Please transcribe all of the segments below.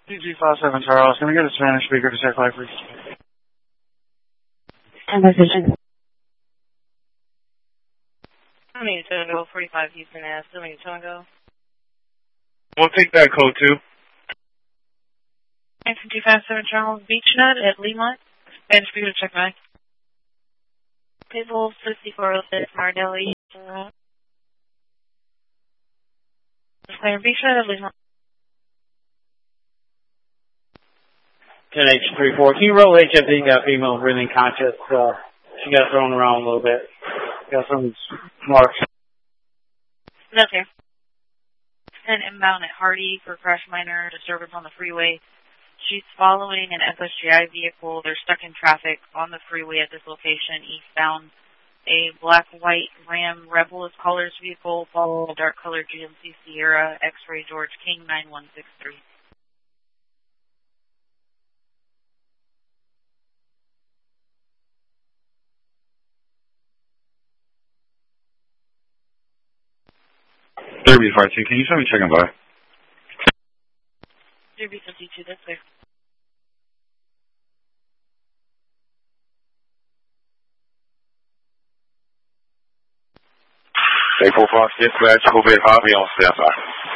PG57 Charles, can we get a Spanish speaker to check live, please? Conversation. I mean, Tango, 45 Houston Ave. Still need Tango. We'll take that code too. 257 Charles, Beechnut at Lemont. Spanish speaker to check back. Pitbull, 6406, Mardelli. Disclaimer, Beechnut at Lemont. 10H34. Can you roll HFD? Got female breathing conscious. She got thrown around a little bit. Got some marks. That's here. 10 inbound at Hardy for crash minor disturbance on the freeway. She's following an FSGI vehicle. They're stuck in traffic on the freeway at this location, eastbound. A black-white Ram Rebel colors vehicle, followed a dark-colored GMC Sierra X-Ray George King 9163. Derby 52, can you send me checking by? Derby 52, that's clear. April Fox Dispatch, Corbett Hobby on standby.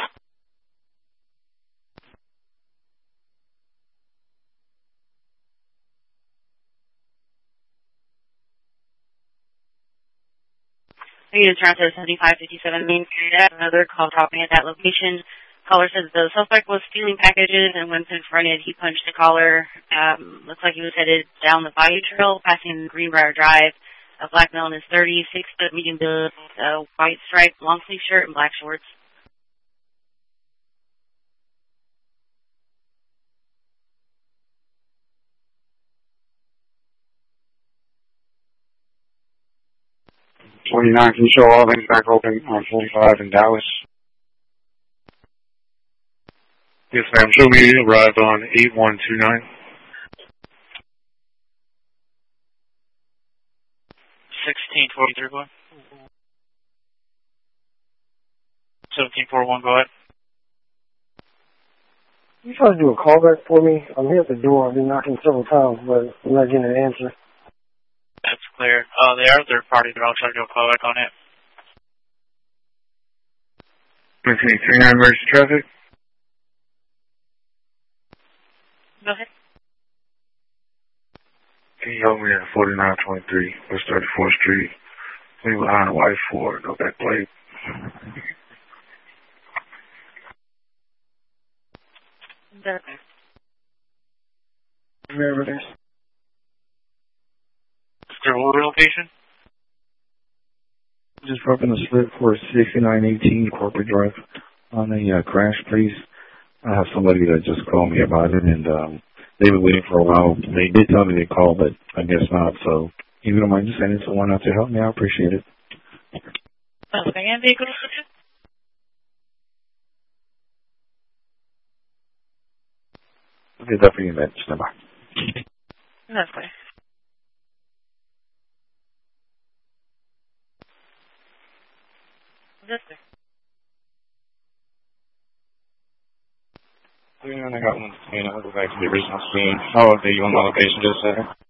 We need to transfer 7557 Main Street. Another call dropping at that location. Caller says the suspect was stealing packages, and when confronted, he punched the caller. Looks like he was headed down the Bayou Trail, passing Greenbrier Drive. A black male in his 30s, 6 foot, medium build, white striped long sleeve shirt and black shorts. Can you show all things back open on 45 in Dallas? Yes, ma'am. Show me arrived on 8129. 1643, go ahead. 1741, go ahead. You try to do a callback for me? I'm here at the door. I've been knocking several times, but I'm not getting an answer. That's clear. They are a third party, but I'll try to do a callback on it. 1939 emergency traffic. Go ahead. Can you help me at 4923 West 34th Street? Leave behind a white Ford, no back plate. There. Wherever it is. What location? Just dropping a slip for 6918 Corporate Drive on a crash, please. I have somebody that just called me about it, and they've been waiting for a while. They did tell me they called, but I guess not. So if you don't mind just sending someone out to help me, I appreciate it. Okay, and vehicle description? Okay, definitely in that. Stand by. That's clear. That's clear. Yeah, I got one. I'll go back to the original scene. I'll update you on my location just a second.